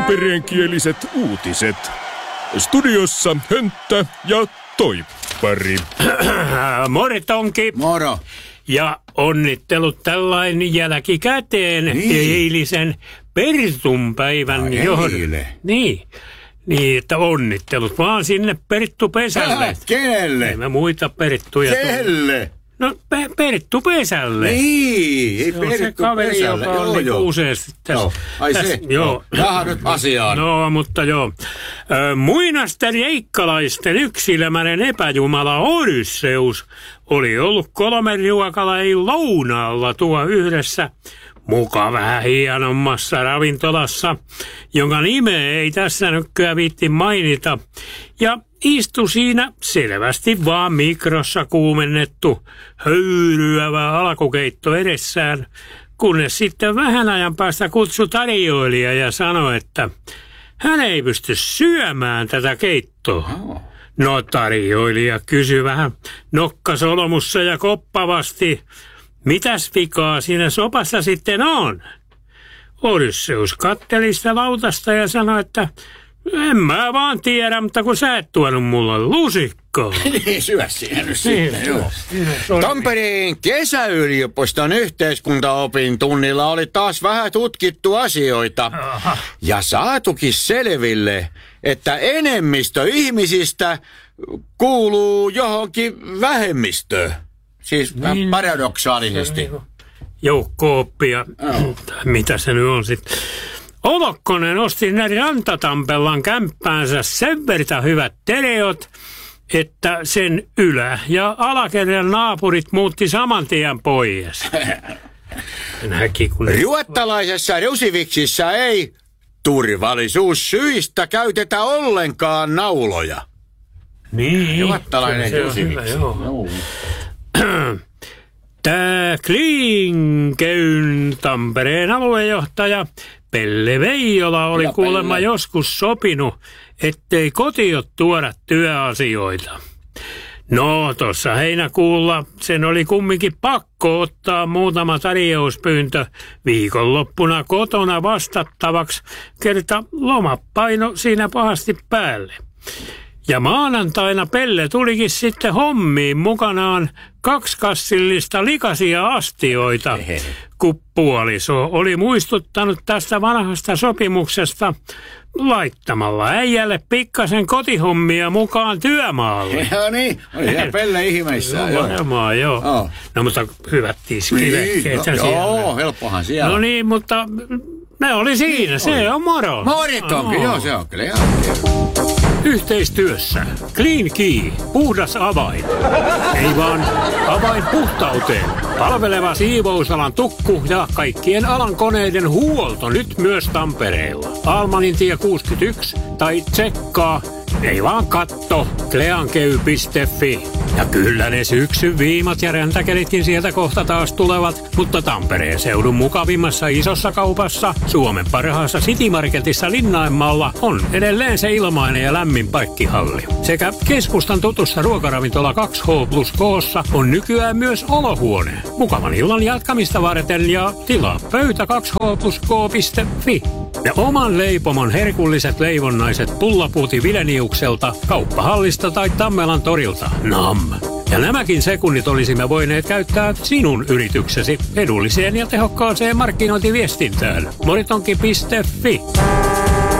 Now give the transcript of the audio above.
tampereenkieliset uutiset. Studiossa Hönttä ja Toippari. Moritonki. Moro. Ja onnittelut tällainen jälkikäteen eilisen Pertun päivän johdosta. Niin, että onnittelut vaan sinne Perttu Pesälle. Kenelle? Ei mä muita Perttuja. Kelle? No Perttu Pesälle. Niin, se on se kaveri, Pesälle. joka on niin useasti tässä. Joo. Ai se? Joo. Vähän nyt asiaan. No, mutta joo. Muinasten jeikkalaisten yksilömäinen epäjumala Odysseus oli ollut 3 ruokalajin lounaalla tuo yhdessä muka vähän hienommassa ravintolassa, jonka nimeä ei tässä nykyään viitti mainita, ja istui siinä selvästi vaan mikrossa kuumennettu höyryävä alkukeitto edessään, kunnes sitten vähän ajan päästä kutsui tarjoilija ja sanoi, että hän ei pysty syömään tätä keittoa. No tarjoilija kysyi vähän nokkasolmussa ja koppavasti, mitäs vikaa siinä sopassa sitten on? Odysseus katteli sitä lautasta ja sanoi, että en mä vaan tiedä, mutta kun sä et tuonut mulle lusikkaa. Niin, syö siihen nyt sitten. Joo. Tampereen kesäyliopiston yhteiskuntaopin tunnilla oli taas vähän tutkittu asioita. Aha. Ja saatukin selville, että enemmistö ihmisistä kuuluu johonkin vähemmistöön. Siis Niin. paradoksaalisesti. Joukko-oppia, mitä se nyt on sitten. Olokkonen osti sinne Rantatampellan kämppäänsä sen verran hyvät teleot, että sen ylä- ja alakerran naapurit muutti saman tien pois. Ruottalaisessa Rusiviksissä ei turvallisuussyistä käytetä ollenkaan nauloja. Niin, Ruottalainen se on Rusiviksi. hyvä, joo. Tämä Klinkeyn Tampereen aluejohtaja Pelle Veijola oli Ja kuulemma Pelle. joskus sopinut, ettei kotiot tuoda työasioita. No, tuossa heinäkuulla sen oli kumminkin pakko ottaa muutama tarjouspyyntö viikonloppuna kotona vastattavaksi, kerta lomapaino siinä pahasti päälle. Ja maanantaina Pelle tulikin sitten hommiin mukanaan 2 kassillista likaisia astioita, kun puoliso oli muistuttanut tästä vanhasta sopimuksesta laittamalla äijälle pikkasen kotihommia mukaan työmaalle. Joo niin, oli siellä Pelle ihmeissään. Joo, varmaan, joo. Joo. No mutta hyvät tiskivehkeet siellä. Joo, helppohan siellä. No niin, mutta ne oli siinä, se on moro. Moritonkin, joo se on kyllä ihan. Yhteistyössä Clean Key, puhdas avain. Ei vaan avain puhtauteen. Palveleva siivousalan tukku ja kaikkien alan koneiden huolto nyt myös Tampereella. Almanintie 61 tai tsekkaa, ei vaan katto, cleankey.fi. Ja kyllä ne syksyn viimat ja räntäkelitkin sieltä kohta taas tulevat, mutta Tampereen seudun mukavimmassa isossa kaupassa, Suomen parhaassa City Marketissa Linnainmaalla on edelleen se ilmainen ja lämmin parkkihalli. Sekä keskustan tutussa ruokaravintola 2H+K:ssa on nykyään myös olohuone. Mukavan illan jatkamista varten ja tilaa pöytä 2H+K.fi. Ja oman leipomon herkulliset leivonnaiset pullapuuti Vileniukselta, Kauppahallista tai Tammelan torilta. Nam! Ja nämäkin sekunnit olisimme voineet käyttää sinun yrityksesi edulliseen ja tehokkaaseen markkinointiviestintään. Moritonki.fi